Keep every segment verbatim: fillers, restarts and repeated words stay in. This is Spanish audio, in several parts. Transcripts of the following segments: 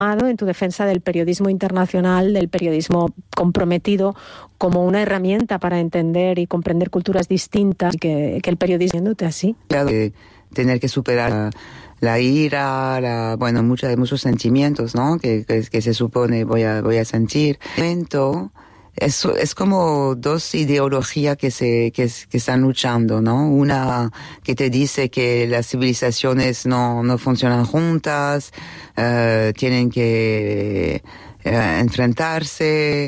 en tu defensa del periodismo internacional, del periodismo comprometido como una herramienta para entender y comprender culturas distintas, y que, que el periodismo, viéndote así. De tener que superar la, la ira, la, bueno, muchos, muchos sentimientos, ¿no? Que, que, que se supone voy a, voy a sentir. Es, es como dos ideologías que se que, que están luchando, ¿no? Una que te dice que las civilizaciones no no funcionan juntas, uh, tienen que uh, enfrentarse,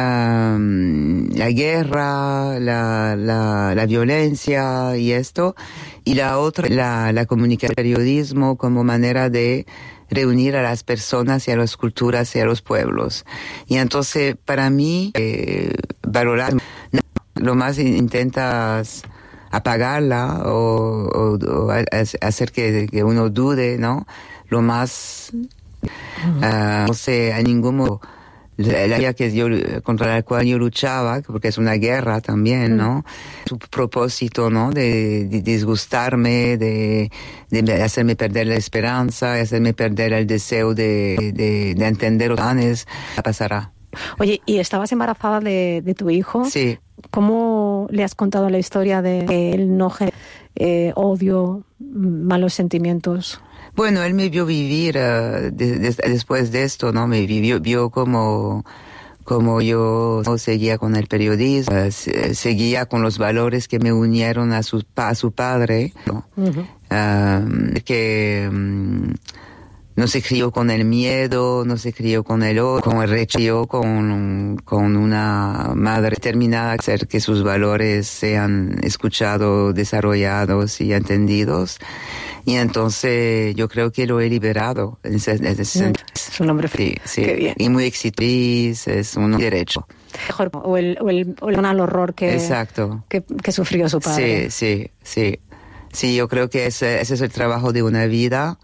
um, la guerra, la, la la violencia y esto, y la otra la la comunicación, el periodismo como manera de reunir a las personas y a las culturas y a los pueblos. Y entonces, para mí, eh, valorar, lo más intentas apagarla o, o, o hacer que, que uno dude, ¿no? Lo más, uh, no sé, a ningún modo, la guerra que yo, contra la cual yo luchaba, porque es una guerra también, ¿no? Su propósito, ¿no? De, de disgustarme, de, de hacerme perder la esperanza, de hacerme perder el deseo de, de, de entender los planes, pasará. Oye, ¿y estabas embarazada de, de tu hijo? Sí. ¿Cómo le has contado la historia de que él no genera eh, odio, malos sentimientos? Bueno, él me vio vivir uh, de, de, después de esto, ¿no? Me vivió, vio como, como yo seguía con el periodismo, uh, seguía con los valores que me unieron a su, a su padre, ¿no? Uh-huh. Uh, que um, no se crió con el miedo, no se crió con el odio, con el rechazo, con, con una madre determinada a hacer que sus valores sean escuchados, desarrollados y entendidos. Y entonces yo creo que lo he liberado en ese, en ese sentido. Es un hombre feliz. Sí, sí. Qué bien. Y muy exitoso, es un derecho. O el, o el, o el, el horror que, Exacto. Que, que sufrió su padre. Sí, sí, sí. Sí, yo creo que ese, ese es el trabajo de una vida.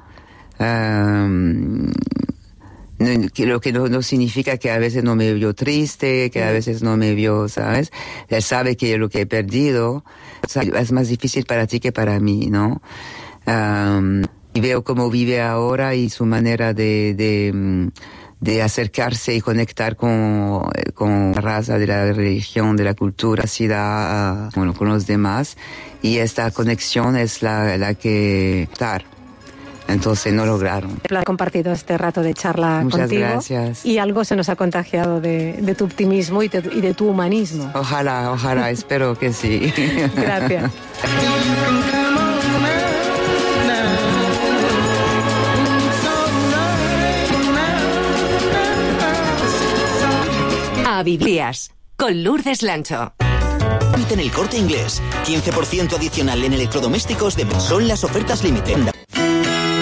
Um, lo que no, no significa que a veces no me vio triste, que a veces no me vio, ¿sabes? Él sabe que lo que he perdido, o sea, es más difícil para ti que para mí, ¿no? Um, y veo cómo vive ahora y su manera de, de, de acercarse y conectar con, con la raza, de la religión, de la cultura, ciudad, bueno, con los demás. Y esta conexión es la, la que estar. Entonces no lograron. He compartido este rato de charla Muchas contigo. Gracias. Y algo se nos ha contagiado de, de tu optimismo y de, y de tu humanismo. Ojalá, ojalá, espero que sí. Gracias. A Biblias, con Lourdes Lancho. En el Corte Inglés, quince por ciento adicional en electrodomésticos de... Son las ofertas límite.